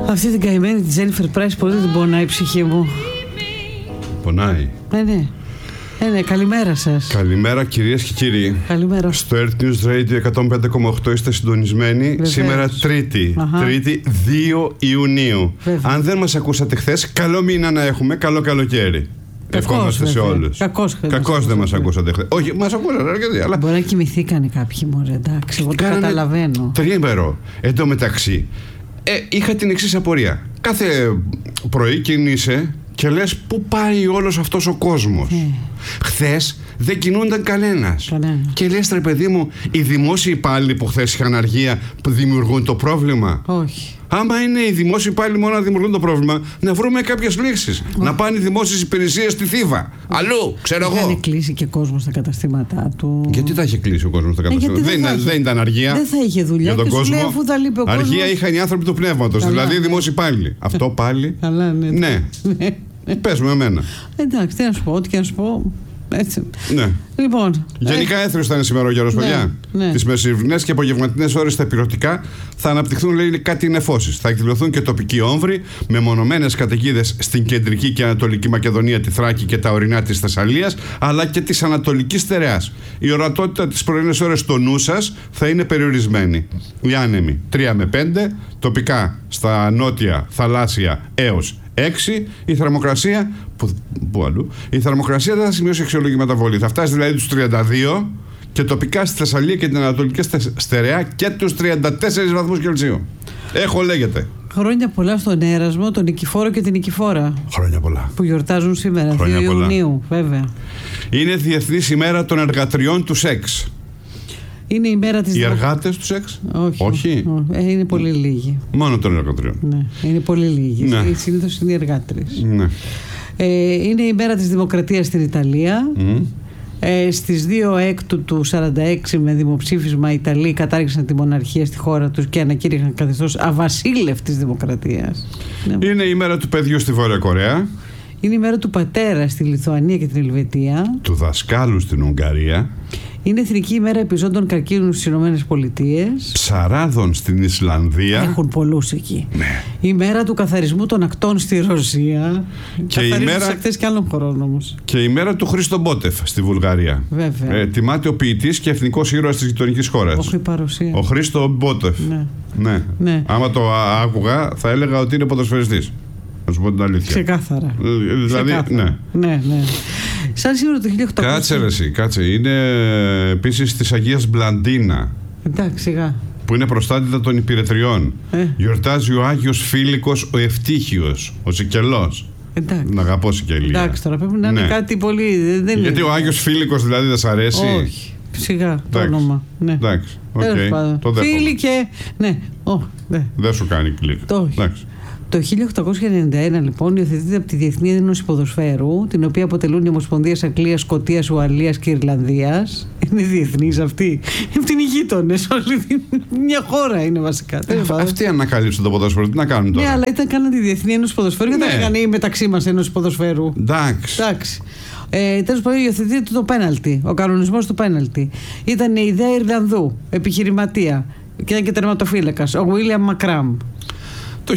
Αυτή την καημένη τη Τζένιφερ Πράις πολύ την πονάει η ψυχή μου. Πονάει. Ναι, καλημέρα σας. Καλημέρα κυρίες και κύριοι. Καλημέρα. Στο Earth News Radio 105,8 είστε συντονισμένοι. Βεβαίως. Σήμερα Τρίτη 2 Ιουνίου. Βέβαια. Αν δεν μας ακούσατε χθες, καλό μήνα να έχουμε, καλό καλοκαίρι. Ευχόμαστε σε όλους. Κακώς δεν μας ακούσατε χθες. Όχι, μας ακούσατε αρκετοί, αλλά μπορεί να κοιμηθήκανε κάποιοι, μωρέ, εντάξει, εγώ το καταλαβαίνω. Τριήμερο. Εν τω μεταξύ, είχα την εξής απορία. Κάθε πρωί κινείσαι και λες πού πάει όλος αυτός ο κόσμος. Χθες δεν κινούνταν κανένας. Και λες, ρε παιδί μου, οι δημόσιοι υπάλληλοι που χθες είχαν αργία που δημιουργούν το πρόβλημα. Όχι. Άμα είναι οι δημόσιοι υπάλληλοι μόνο να δημιουργούν το πρόβλημα, να βρούμε κάποιες λύσεις. Να πάνε οι δημόσιες υπηρεσίες στη Θήβα. Αλλού, ξέρω εγώ. Είχαν κλείσει και κόσμο στα καταστήματά του. Γιατί θα είχε κλείσει ο κόσμος στα καταστήματα? Δεν ήταν αργία. Δεν θα είχε δουλειά για τον κόσμο. Λέει, αφού θα λείπει ο κόσμος. Αργία είχαν οι άνθρωποι του πνεύματος, δηλαδή οι δημόσιοι υπάλληλοι. Αυτό πάλι. Καλά, ναι. Πες με εμένα. Εντάξει, τι να σου πω, ό,τι και να σου πω. Έτσι. Ναι. Λοιπόν, γενικά έθριος θα είναι σήμερα ο καιρός, παιδιά. Τις μεσημβρινές και απογευματινές ώρες τα υπηρετικά θα αναπτυχθούν, λέει, κάτι νεφώσεις. Θα εκδηλωθούν και τοπικοί όμβροι με μονομένες καταιγίδες στην κεντρική και ανατολική Μακεδονία, τη Θράκη και τα ορεινά της Θεσσαλίας, αλλά και της Ανατολικής Στερεάς. Η ορατότητα τις πρωινές ώρες στο νου σας θα είναι περιορισμένη. Οι άνεμοι 3 με 5, τοπικά στα νότια θαλάσσια έως 6, η θερμοκρασία. Πού αλλού? Η θερμοκρασία δεν θα σημειώσει αξιολογική μεταβολή. Θα φτάσει δηλαδή τους 32 και τοπικά στη Θεσσαλία και την Ανατολική Στερεά και τους 34 βαθμούς Κελσίου. Λέγεται. Χρόνια πολλά στον Έρασμο, τον Νικηφόρο και την Νικηφόρα. Χρόνια πολλά. Που γιορτάζουν σήμερα, 2 Ιουνίου, βέβαια. Είναι Διεθνής ημέρα των εργατριών του σεξ. Είναι η μέρα της. Οι εργάτες του σεξ? Όχι. Είναι πολύ λίγοι. Μόνο των εργατριών. Ναι, είναι πολύ λίγοι. Ναι. Συνήθως είναι οι εργάτρες. Ναι. Είναι η μέρα της Δημοκρατίας στην Ιταλία. Στις 2 Έκτου του 1946 με δημοψήφισμα οι Ιταλοί κατάργησαν τη μοναρχία στη χώρα τους και ανακήρυξαν καθεστώς αβασίλευτης δημοκρατίας. Είναι η μέρα του παιδιού στη Βόρεια Κορέα. Είναι η μέρα του πατέρα στη Λιθουανία και την Ελβετία. Του δασκάλου στην Ουγγαρία. Είναι Εθνική ημέρα επιζώντων καρκίνου στις Ηνωμένες Πολιτείες. Ψαράδων στην Ισλανδία. Έχουν πολλούς εκεί. Ναι. Η μέρα του καθαρισμού των ακτών στη Ρωσία. Και η μέρα... ακτές και άλλων χωρών όμως. Και η μέρα του Χρήστο Μπότεφ στη Βουλγαρία. Βέβαια. Τιμάται ο ποιητής και εθνικός ήρωας της γειτονικής χώρας. Όχι παρουσία. Ο Χρήστο Μπότεφ. Ναι. Άμα το άκουγα θα έλεγα ότι είναι ποδοσφαιριστής. Να σου πω την αλήθεια. Ξεκάθαρα. Δηλαδή, ναι. Σαν σήμερα το 1800. Κάτσε. Είναι επίσης της Αγίας Μπλαντίνα. Εντάξει, σιγά. Που είναι προστάτητα των υπηρετριών. Γιορτάζει ο Άγιος Φίλικος ο Ευτύχιος, ο Σικελός. Εντάξει. Να αγαπώ Σικελία. Εντάξει, τώρα πρέπει να είναι κάτι πολύ. Γιατί ο Άγιος Φίλικος δηλαδή δεν σ' αρέσει? Όχι. Σιγά το όνομα. Ναι. Εντάξει. Φίλικε. Ναι. Δεν σου κάνει κλικ. Το 1891 λοιπόν υιοθετείται από τη Διεθνή Ένωση Ποδοσφαίρου, την οποία αποτελούν οι Ομοσπονδίες Αγγλίας, Σκωτίας, Ουαλίας και Ιρλανδίας. Είναι διεθνής αυτή. Αυτή είναι οι γείτονες. Μια χώρα είναι βασικά. Αυτοί ανακαλύψαν το ποδόσφαιρο. Τι να κάνουν τώρα? Ναι, αλλά κάναν τη Διεθνή Ένωση Ποδοσφαίρου και δεν έκανε η μεταξύ μας Ένωση Ποδοσφαίρου. Εντάξει. Τέλος πάντων, υιοθετείται το πέναλτι. Ο κανονισμός του πέναλτι. Ήταν η ιδέα Ιρλανδού, επιχειρηματία και ήταν και τερματοφύλακας, ο Βίλιαμ Μακράμ. Το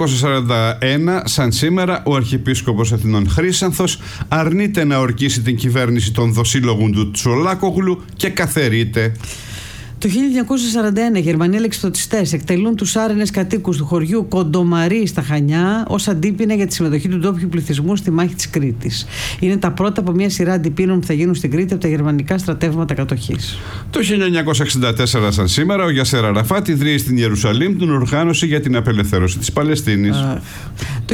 1941, σαν σήμερα, ο Αρχιεπίσκοπος Αθηνών Χρύσανθος αρνείται να ορκίσει την κυβέρνηση των δοσύλλογων του Τσολάκογλου και καθαιρείται. Το 1941 οι Γερμανοί αλεξιπτωτιστές εκτελούν τους άρενες κατοίκους του χωριού Κοντομαρί στα Χανιά ως αντίπεινα για τη συμμετοχή του ντόπιου πληθυσμού στη μάχη της Κρήτης. Είναι τα πρώτα από μια σειρά αντιπίνων που θα γίνουν στην Κρήτη από τα γερμανικά στρατεύματα κατοχής. Το 1964, σαν σήμερα, ο Γιασέρ Αραφάτ ιδρύει στην Ιερουσαλήμ την οργάνωση για την απελευθέρωση της Παλαιστίνης. Το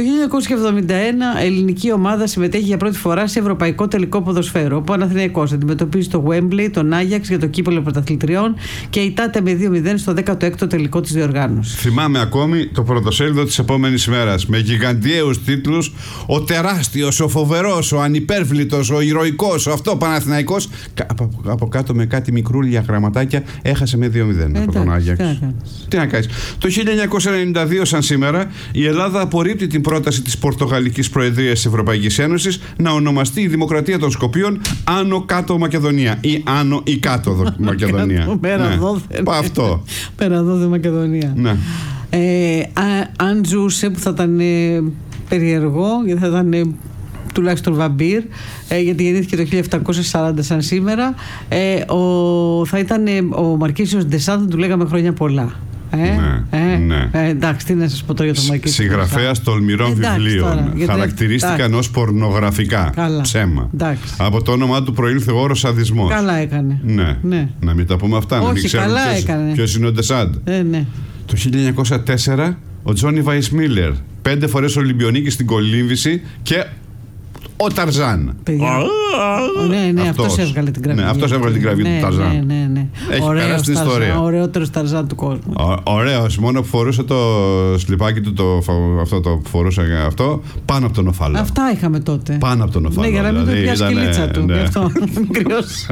1971 ελληνική ομάδα συμμετέχει για πρώτη φορά σε ευρωπαϊκό τελικό ποδοσφαίρο. Ο Παναθηναϊκός αντιμετωπίζει το Wembley, τον Άγιαξ για το κύπελλο πρωταθλητριών και ητάται με 2-0 στο 16ο τελικό της διοργάνωσης. Θυμάμαι ακόμη το πρωτοσέλιδο της επόμενης ημέρας με γιγαντιαίους τίτλους: ο τεράστιος, ο φοβερός, ο ανυπέρβλητος, ο ηρωικός, ο αυτό Παναθηναϊκός. Από κάτω με κάτι μικρούλια γραμματάκια έχασε με 2-0 από τον Άγιαξ. Τι να κάνεις. Το 1992, σαν σήμερα, η Ελλάδα απορρίπτει την πρόταση της Πορτογαλικής Προεδρίας της Ευρωπαϊκής Ένωσης να ονομαστεί η Δημοκρατία των Σκοπίων Άνω Κάτω Μακεδονία ή Άνω ή Κάτω Μακεδονία. Πέρα δόθε. Αυτό. Πέρα δόθε Μακεδονία. Ναι. Αν ζούσε, που θα ήταν περίεργο, γιατί θα ήταν τουλάχιστον βαμπύρ, γιατί γεννήθηκε το 1740 σαν σήμερα, θα ήταν ο Μαρκίσιος Ντεσάντ, θα του λέγαμε χρόνια πολλά. Εντάξει, τι να σας πω τώρα για το Μαρκίσιο. Συγγραφέας τολμηρών βιβλίων. Χαρακτηρίστηκαν ως πορνογραφικά. Ψέμα. Από το όνομά του προήλθε ο όρος σαδισμός. Καλά έκανε. Ναι. Να μην τα πούμε αυτά. Όχι, καλά έκανε. Ποιος είναι ο Ντεσάντ. Το 1904 ο Τζόνι Βαϊσμίλερ, 5 φορές Ολυμπιονίκης στην κολύμβηση και ο Ταρζάν. Ναι, αυτός έβγαλε την γραφή. Ναι, αυτός έβγαλε την γραφή του Ταρζάν. Ναι. Έχει περάσει την ιστορία. Ο ωραιότερος Ταρζάν του κόσμου. Ωραίος, μόνο που φορούσε το σλιπάκι του, αυτό το φορούσε αυτό, πάνω από τον οφαλό. Αυτά είχαμε τότε. Πάνω από τον οφαλό. Ναι, για να μην το πιάσει η σκελίτσα του. Γι' αυτό μην κρυώσει.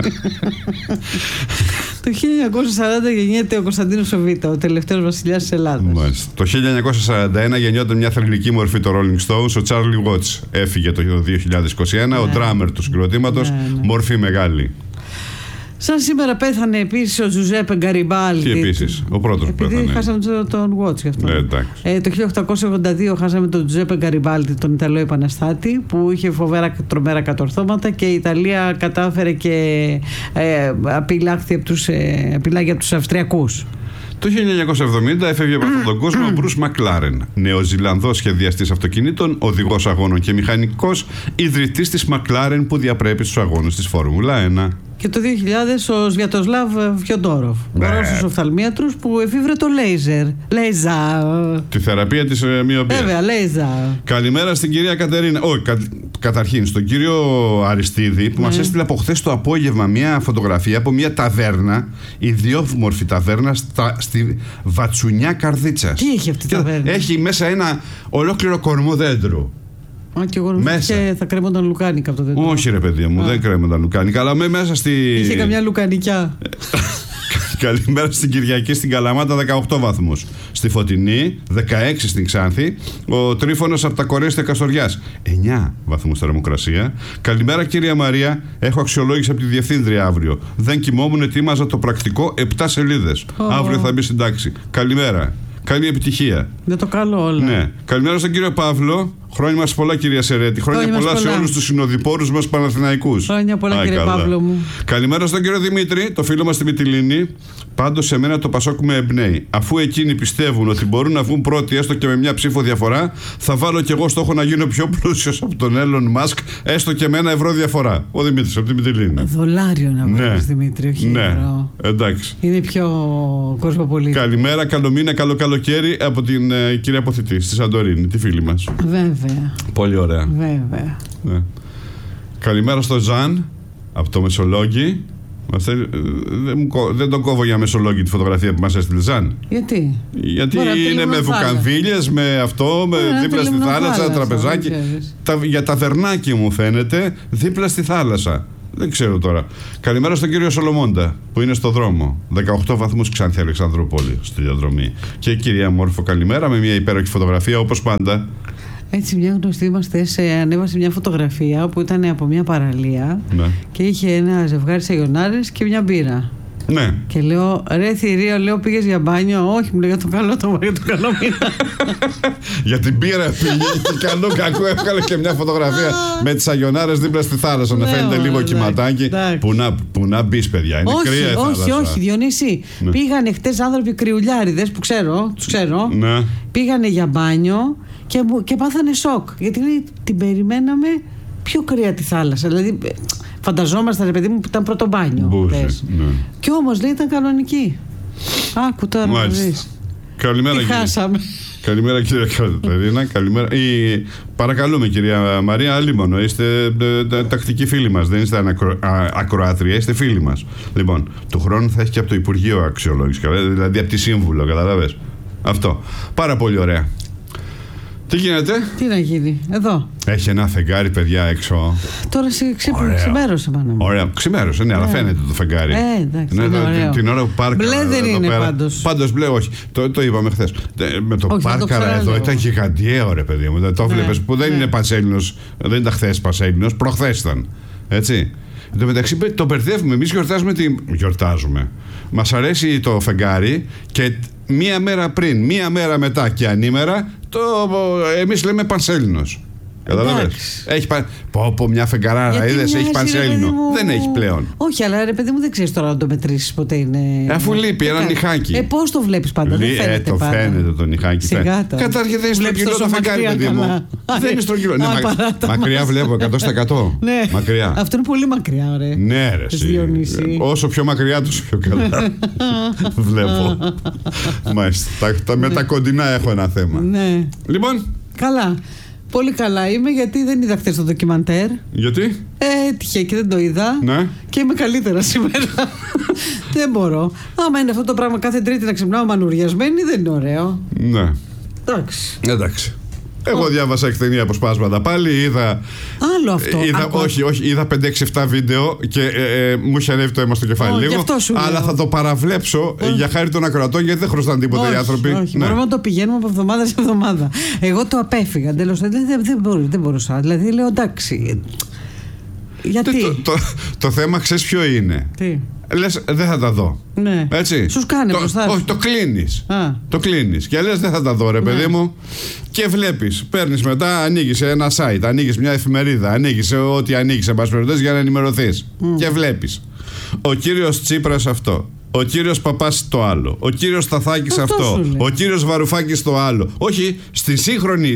Το 1940 γεννιέται ο Κωνσταντίνος ο Β', ο τελευταίος βασιλιάς της Ελλάδας. Το 1941 γεννιόταν μια θρυλική μορφή το Rolling Stones, ο Charlie Watts. Έφυγε το 2021, ο ντράμερ του συγκροτήματος, μορφή μεγάλη. Σαν σήμερα πέθανε επίσης ο Τζουζέπε Γκαριμπάλντι. Τι επίσης, ο πρώτος που πέθανε. Επειδή χάσαμε τον Watts γι' αυτό. Το 1882 χάσαμε τον Τζουζέπε Γκαριμπάλντι, τον Ιταλό επαναστάτη, που είχε φοβερά τρομερά κατορθώματα και η Ιταλία κατάφερε και απειλάγει από τους Αυστριακούς. Το 1970 έφευγε από αυτόν τον κόσμο ο Μπρους Μακλάρεν, Νεοζηλανδός σχεδιαστής αυτοκινήτων, οδηγός αγώνων και μηχανικός, ιδρυτής της Μακλάρεν που διαπρέπει στους αγώνες της Φόρμουλα 1. Και το 2000 ο Σβιατοσλάβ Φιοντόροφ, ο Ρώσος οφθαλμίατρος που εφήβρε το λέιζερ. Τη θεραπεία της μοιοπίας. Βέβαια, λέιζερ. Καλημέρα στην κυρία Κατερίνα. Καταρχήν, στον κύριο Αριστίδη που μας έστειλε από χθες το απόγευμα μια φωτογραφία από μια ταβέρνα, ιδιόμορφη ταβέρνα στη Βατσουνιά Καρδίτσας. Τι έχει αυτή η ταβέρνα? Έχει μέσα ένα ολόκληρο κορμό δέντρου. Και εγώ νομίζω θα κρέμονταν λουκάνικα από το δέντρο. Όχι ρε παιδιά μου, δεν κρέμονταν λουκάνικα, αλλά μέσα στη... Είχε καμιά λουκανικιά. Καλημέρα στην Κυριακή στην Καλαμάτα 18 βαθμούς. Στη Φωτεινή 16 στην Ξάνθη. Ο Τρίφωνος από τα Κορέστια Καστοριάς 9 βαθμούς θερμοκρασία. Καλημέρα κυρία Μαρία. Έχω αξιολόγηση από τη Διευθύντρια αύριο. Δεν κοιμόμουν, ετοίμαζα το πρακτικό 7 σελίδες. Αύριο θα μπει στην τάξη. Καλημέρα. Καλή επιτυχία. Δεν το καλό όλα. Ναι. Καλημέρα στον κύριο Παύλο. Χρόνια μας πολλά κυρία Σερέτη. Χρόνια πολλά σε όλους τους συνοδοιπόρους μας Παναθηναϊκούς. Χρόνια πολλά κύριε Παύλο μου. Καλημέρα στον κύριο Δημήτρη, το φίλο μας στη Μυτιλήνη. Πάντως σε μένα το Πασόκ με εμπνέει. Αφού εκείνοι πιστεύουν ότι μπορούν να βγουν πρώτοι έστω και με μια ψήφο διαφορά, θα βάλω κι εγώ στόχο να γίνω πιο πλούσιος από τον Έλλον Μάσκ, έστω και με €1 διαφορά. Ο Δημήτρης από τη Μυτιλήνη. Δολάριο να βάλεις Δημήτρη, όχι ευρώ. Εντάξει. Είναι πιο κοσμοπολίτη. Καλημέρα, καλό μήνα, καλό καλοκαίρι από την κυρία Αποθητή στη Σαντορίνη, τη φίλη μας. Βέβαια. Πολύ ωραία. Βέβαια. Ναι. Καλημέρα στο Ζαν από το Μεσολόγγι. Δεν τον κόβω για Μεσολόγγι τη φωτογραφία που μας έστειλε Ζαν. Γιατί είναι με βουκανδύλιες, με αυτό, με δίπλα στη θάλασσα, τραπεζάκι. Για ταβερνάκι μου φαίνεται, δίπλα στη θάλασσα. Δεν ξέρω τώρα. Καλημέρα στον κύριο Σολομώντα που είναι στο δρόμο. 18 βαθμούς Ξάνθη Αλεξανδρούπολη στη διαδρομή. Και η κυρία Μόρφο, καλημέρα με μια υπέροχη φωτογραφία όπως πάντα. Έτσι, μια γνωστή μας ανέβασε μια φωτογραφία που ήταν από μια παραλία και είχε ένα ζευγάρι σαγιονάρες και μια μπύρα. Ναι. Και λέω, ρε Θηρίο, λέω, πήγες για μπάνιο? Όχι, μου λέει, για το καλό μήνα. Για την πύρα πήγε και καλό κακό έβγαλε και μια φωτογραφία με τις αγιονάρες δίπλα στη θάλασσα. Να φαίνεται λίγο κυματάκι. Που να μπεις, παιδιά, είναι κρύα η θάλασσα. Όχι, Διονύση. Πήγανε χτες άνθρωποι κρυουλιάριδες που τους ξέρω. Πήγανε για μπάνιο και πάθανε σοκ. Γιατί την περιμέναμε πιο κρύα τη θάλασσα. Δηλαδή, φανταζόμασταν, ρε παιδί μου, που ήταν πρώτο μπάνιο. Και όμως λέει ήταν κανονική. Άκου τώρα να δεις. Καλημέρα, τι χάσαμε. Καλημέρα κυρία Κατερίνα. Καλημέρα. Παρακαλούμε κυρία Μαρία, αλίμονο. Είστε τακτικοί φίλοι μας. Δεν είστε ακροάτρια, είστε φίλοι μας. Λοιπόν, του χρόνου θα έχει και από το Υπουργείο αξιολόγηση. Δηλαδή από τη Σύμβουλο, καταλαβες. Αυτό. Πάρα πολύ ωραία. Τι γίνεται? Τι να γίνει, εδώ. Έχει ένα φεγγάρι, παιδιά, έξω. Τώρα ξημέρωσε, μάνα μου. Ωραία, ξημέρωσε, ναι, αλλά φαίνεται το φεγγάρι. Εντάξει, είναι ωραίο. Την ώρα που πάρκαρα. Μπλε δεν είναι πάντως. Πάντως μπλε, όχι. Το είπαμε χθες. Με το πάρκαρα εδώ ήταν γιγαντιαίο, ρε παιδί μου. Το βλέπεις που δεν είναι Πανσέλινος, δεν ήταν χθες Πανσέλινος, προχθές ήταν. Έτσι. Εν τω μεταξύ το μπερδεύουμε. Εμείς γιορτάζουμε. Μας αρέσει το φεγγάρι και μία μέρα πριν, μία μέρα μετά και ανήμερα, εμείς λέμε Πανσέλινος. Καταλαβαίνεις. Έχει πω μια φεγγαράρα, είδες, έχει Πανσέλινο. Δεν έχει πλέον. Όχι, αλλά ρε παιδί μου, δεν ξέρεις τώρα να το μετρήσεις ποτέ είναι. Αφού λείπει ένα νυχάκι. Πώς το βλέπεις πάντα, δεν φαίνεται το πάντα. Φαίνεται το νυχάκι. Καταρχήν δεν είναι στρογγυλό το φεγγάρι, παιδί μου. Δεν είναι στρογγυλό. Μακριά βλέπω 100%. Μακριά. Αυτό είναι πολύ μακριά, ωραία. Ναι, ρε. Όσο πιο μακριά, τόσο πιο καλά. Βλέπω. Μάλιστα. Με τα κοντινά έχω ένα θέμα. Λοιπόν. Καλά. Πολύ καλά είμαι, γιατί δεν είδα χθες το ντοκιμαντέρ. Γιατί? Έτυχε και δεν το είδα. Ναι. Και είμαι καλύτερα σήμερα. Δεν μπορώ. Άμα είναι αυτό το πράγμα κάθε Τρίτη να ξυπνάω μανουριασμένη, δεν είναι ωραίο. Ναι. Εντάξει. Εγώ διάβασα εκτενή αποσπάσματα πάλι, είδα. Άλλο αυτό. Όχι, είδα 5-6-7 βίντεο και μου είχε ανέβει το αίμα στο κεφάλι λίγο. Αλλά θα το παραβλέψω για χάρη των ακροατών, γιατί δεν χρωστάνε τίποτα οι άνθρωποι. Όχι, μπορούμε να το πηγαίνουμε από εβδομάδα σε εβδομάδα. Εγώ το απέφυγα. Τέλος, δεν μπορούσα. Δηλαδή λέω εντάξει. Γιατί? Το θέμα ξέρεις ποιο είναι? Τι? Λες δεν θα τα δω. Ναι. Έτσι. Σου κάνει μπροστά. Όχι, το κλείνεις. Και λες δεν θα τα δω, ρε παιδί μου. Και βλέπεις, παίρνεις μετά, ανοίγεις ένα site, ανοίγεις μια εφημερίδα, ανοίγεις ό,τι ανοίγεις εν πάση περιπτώσει για να ενημερωθείς. Και βλέπεις ο κύριος Τσίπρας αυτό, ο κύριος Παπάς το άλλο, ο κύριος Σταθάκης αυτό, ο κύριος Βαρουφάκης το άλλο. Όχι, στη σύγχρονη,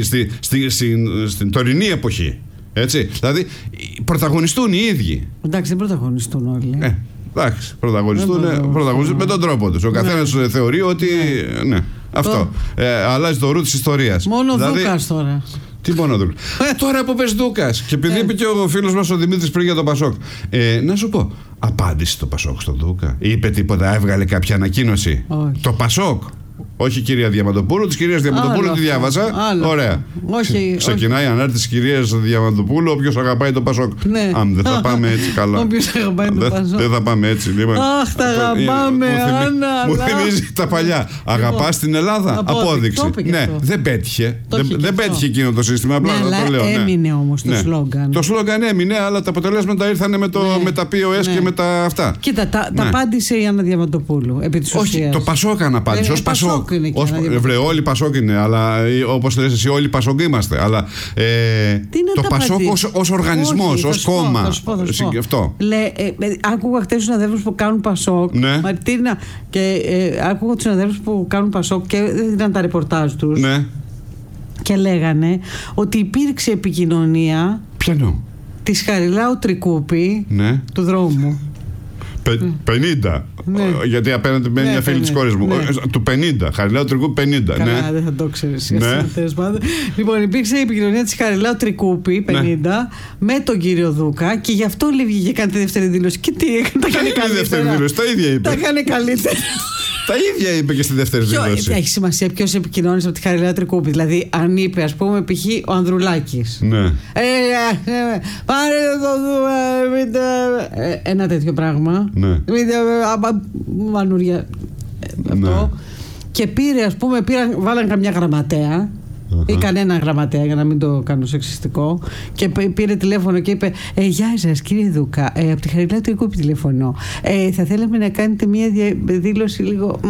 στην τωρινή εποχή. Έτσι. Δηλαδή, πρωταγωνιστούν οι ίδιοι. Εντάξει, δεν πρωταγωνιστούν όλοι. Εντάξει, πρωταγωνιστούν με τον τρόπο τους. Ο καθένας θεωρεί ότι. Ναι, αυτό. Αλλάζει το ρου της ιστορίας. Μόνο Δούκας τώρα. Τι μόνο Δούκας? Τώρα που πες Δούκας. Και επειδή είπε και ο φίλος μας ο Δημήτρης πριν για τον Πασόκ. Να σου πω, απάντησε το Πασόκ στον Δούκα? Είπε τίποτα, έβγαλε κάποια ανακοίνωση? Το Πασόκ. Όχι η κυρία Διαμαντοπούλου, της κυρίας Διαμαντοπούλου τη διάβασα. Ωραία. Ξεκινάει η ανάρτηση της κυρίας Διαμαντοπούλου, όποιος αγαπάει το Πασόκ. Δεν θα πάμε έτσι καλά. Όποιος αγαπάει το Πασόκ. Δεν θα πάμε έτσι. Αχ, τα αγαπάμε, Άννα. Μου θυμίζει τα παλιά. Αγαπάς την Ελλάδα? Απόδειξη. Ναι, δεν πέτυχε. Δεν πέτυχε εκείνο το σύστημα. Απλά το λέω. Έμεινε όμως το σλόγγαν. Το σλόγγαν έμεινε, αλλά τα αποτελέσματα ήρθαν με τα POS και με τα αυτά. Κοίτα, τα απάντησε η Άννα Διαμαντοπούλου. Όχι, το Πασόκ αναπάντησε. Ως Πασόκ. Όλοι Πασόκ είναι, αλλά όπως λες εσύ, όλοι Πασόκ είμαστε. Αλλά το Πασόκ ως οργανισμός, ως κόμμα. Αυτό. Άκουγα χτες τους συναδέλφους που κάνουν Πασόκ, Μαρτίνα, και άκουγα τους συναδέλφους που κάνουν Πασόκ και δεν ήταν τα ρεπορτάζ τους. Και λέγανε ότι υπήρξε επικοινωνία. Ποιανού? Της Χαριλάου Τρικούπη του δρόμου. 50. Γιατί απέναντι με μια φίλη της κόρης μου. Του 50. Χαριλάου Τρικούπη 50. Καλά, δεν θα το ξέρεις. Λοιπόν, υπήρξε η επικοινωνία της Χαριλάου Τρικούπη 50 με τον κύριο Δούκα, και γι' αυτό βγήκε και κάνει τη δεύτερη δήλωση. Και τι έκανε? Τα κάνει καλύτερα. Τα ίδια είπε. Τα κάνει καλύτερα. Τα ίδια είπε και στη δεύτερη δήλωση. Έχει σημασία ποιος επικοινώνησε από τη Χαριλάου Τρικούπη. Δηλαδή, αν είπε, ας πούμε, π.χ. ο Ανδρουλάκης. Πάρε το ένα τέτοιο πράγμα. Μανουριά. Αυτό. Και πήρε, ας πούμε, βάλαν καμιά γραμματέα. Ή κανένα γραμματέα, για να μην το κάνω σεξιστικό, και πήρε τηλέφωνο και είπε: γεια σας κύριε Δούκα, από τη Χαριλάου Τρικούπη τηλεφωνώ. Θα θέλαμε να κάνετε μια δήλωση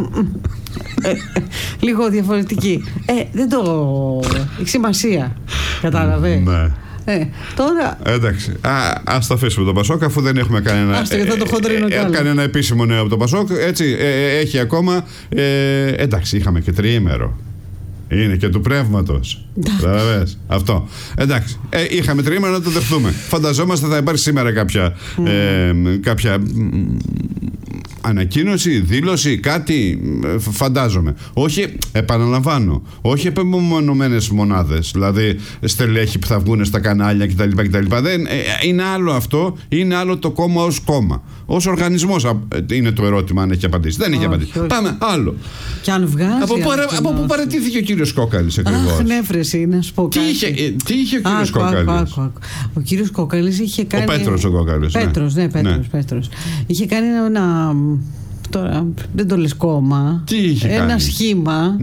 λίγο διαφορετική. Δεν το έχει σημασία. Κατάλαβε? Ναι. Τώρα. Εντάξει. Ας το αφήσουμε το Πασόκ, αφού δεν έχουμε κανένα επίσημο νέο από το Πασόκ. Έτσι, έχει ακόμα. Εντάξει, είχαμε και τριήμερο. Είναι και του πνεύματος. Καταλαβες. Αυτό. Εντάξει. Είχαμε τριήμερο να το δεχτούμε. Φανταζόμαστε θα υπάρχει σήμερα κάποια ανακοίνωση, δήλωση, κάτι. Φαντάζομαι. Όχι, επαναλαμβάνω, όχι επεμονωμένες μονάδες. Δηλαδή στελέχη που θα βγουν στα κανάλια κτλ. Είναι άλλο αυτό, είναι άλλο το κόμμα ως κόμμα. Ως οργανισμός είναι το ερώτημα, αν έχει απαντήσει. Δεν έχει απαντήσει. Πάμε, άλλο. Και αν βγάζει. Από πού παραιτήθηκε ο κύριος Κόκαλης ακριβώς? Αχ, νέφρεση, να σου πω. Τι είχε ο κύριος Κόκαλης? Ο κύριος Κόκαλης είχε κάνει. Ο Πέτρος ο Κόκαλης. Πέτρος. Είχε κάνει ένα. Τώρα δεν το λες κόμμα. Τι είχε κάνει? Ένα σχήμα.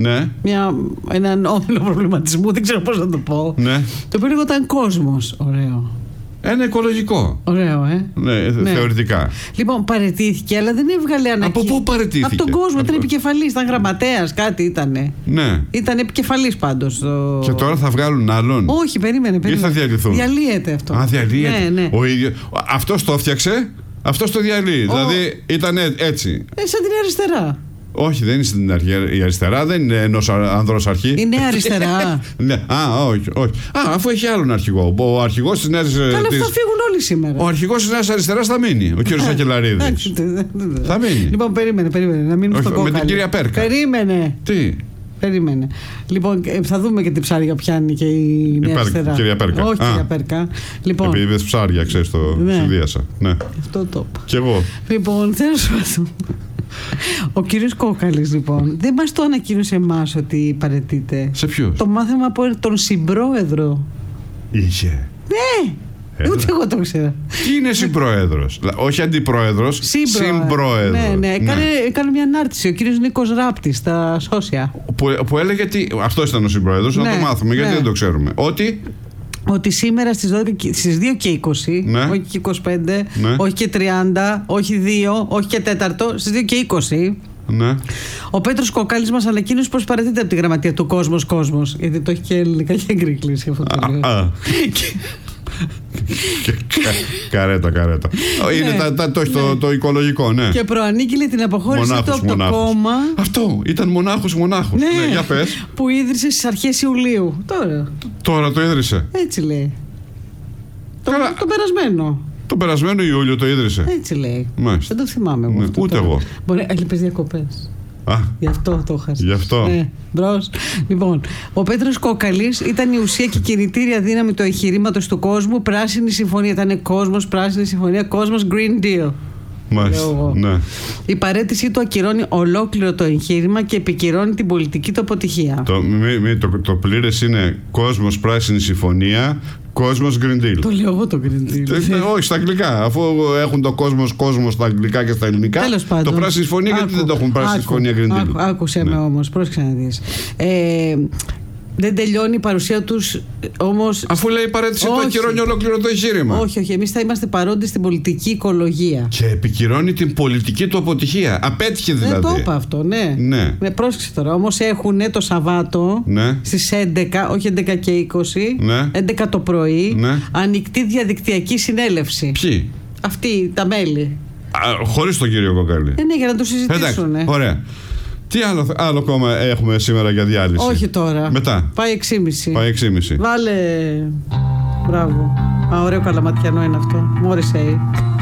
Έναν όμιλο προβληματισμού, δεν ξέρω πώς να το πω. Το οποίο λεγόταν Κόσμος. Ωραίο. Ένα οικολογικό. Ωραίο, Ναι, θεωρητικά. Λοιπόν, παραιτήθηκε, αλλά δεν έβγαλε ανακοίνωση. Από πού παραιτήθηκε? Από τον κόσμο. Ήταν επικεφαλής, ήταν γραμματέας, κάτι ήτανε. Ναι. Ήταν επικεφαλής πάντως. Και τώρα θα βγάλουν άλλον? Όχι, περίμενε. Ή θα διαλυθούν? Διαλύεται αυτό. Α, διαλύεται. Ναι. Ο ίδιος. Αυτός το έφτιαξε, αυτός το διαλύει. Δηλαδή ήταν έτσι. Σαν την αριστερά. Όχι, δεν είναι στην αρχή. Η αριστερά δεν είναι ενός ανδρός αρχή. Είναι αριστερά. Ναι. Όχι. Αφού έχει άλλον αρχηγό. Ο αρχηγός της Νέας. Καλά, θα φύγουν όλοι σήμερα. Ο αρχηγός της Νέας Αριστεράς θα μείνει. Ο κύριος Σακελαρίδης. Θα μείνει. Λοιπόν, περίμενε. Να μείνουμε στο κόκκαλι. Με την κυρία Πέρκα. Περίμενε. Τι? Περίμενε. Λοιπόν, θα δούμε και τι ψάρια πιάνει και η Νέα Αριστερά. Κυρία Πέρκα. Όχι, κυρία Πέρκα. Λοιπόν, επειδή είδες ψάρια, ξέρεις, το συνδύασα. Ναι. Αυτό το είπα. Κι εγώ. Λοιπόν, θέλω να σου πω. Ο κύριος Κόκκαλης, λοιπόν, δεν μας το ανακοίνωσε εμάς ότι παραιτείται. Σε ποιους? Το μάθαμε από τον συμπρόεδρο. Είχε. Ναι. Ούτε εγώ το ξέρα. Τι είναι συμπρόεδρος? Όχι αντιπρόεδρος. Συμπρόεδρος. Ναι. Έκανε μια ανάρτηση ο κύριος Νίκος Ράπτης στα social. Που έλεγε ότι. Αυτός ήταν ο συμπρόεδρος. Να το μάθουμε, γιατί δεν το ξέρουμε. Ότι σήμερα στις 2 και 20, όχι και 25, όχι και 30, όχι 2, όχι και 4, στις 2 και 20, ο Πέτρος Κοκκάλης μας ανακοίνωσε πως παραιτείται από τη γραμματεία του Κόσμος. Γιατί το έχει και ελληνικά και αγγλικά αυτό το λέω. Καρέτα. Είναι το οικολογικό, ναι. Και προανήγγειλε την αποχώρηση του από το κόμμα. Αυτό ήταν μονάχος. Ναι, για πες. Που ίδρυσε στις αρχές Ιουλίου. Τώρα το ίδρυσε. Έτσι λέει. Το περασμένο. Το περασμένο Ιούλιο το ίδρυσε. Έτσι λέει. Μάλιστα. Δεν το θυμάμαι εγώ. Ούτε εγώ. Μπορεί, έλειπες διακοπές. Γι' αυτό το χάσα. Γι' αυτό. Μπρος. Λοιπόν, ο Πέτρος Κόκκαλης ήταν η ουσία και η κινητήρια δύναμη του εγχειρήματος του κόσμου. Πράσινη συμφωνία. Ήταν κόσμος, πράσινη συμφωνία, κόσμος, Green Deal. Μάλιστα. Ναι. Η παραίτησή του ακυρώνει ολόκληρο το εγχείρημα και επικυρώνει την πολιτική του αποτυχία. Το πλήρες είναι κόσμος, πράσινη συμφωνία, κόσμος, Green Deal. Το λέω εγώ το Green Deal. Όχι, στα αγγλικά. Αφού έχουν το κόσμος στα αγγλικά και στα ελληνικά. Τέλος πάντων. Το πράσινη συμφωνία, γιατί δεν το έχουν πράσινη συμφωνία, Green Deal. Άκουσε με όμως, πρόσεξε να δεις. Δεν τελειώνει η παρουσία τους όμως. Αφού λέει παρέτηση, το ακυρώνει ολόκληρο το εγχείρημα. Όχι. Εμείς θα είμαστε παρόντες στην πολιτική οικολογία. Και επικυρώνει την πολιτική του αποτυχία. Απέτυχε δηλαδή. Δεν το είπα αυτό, ναι. Πρόσεξε τώρα. Όμως έχουν το Σαββάτο στις 11, όχι 11 και 20, 11 το πρωί, ανοιχτή διαδικτυακή συνέλευση. Ποιοι? Αυτοί τα μέλη. Χωρίς τον κύριο Κοκκάλη. Ναι, για να το συζητήσουν. Ωραία. Τι άλλο κόμμα έχουμε σήμερα για διάλυση? Όχι τώρα. Μετά. Πάει 6,5. Βάλε. Μπράβο. Ωραίο καλαματιανό είναι αυτό. Μόρισεϊ.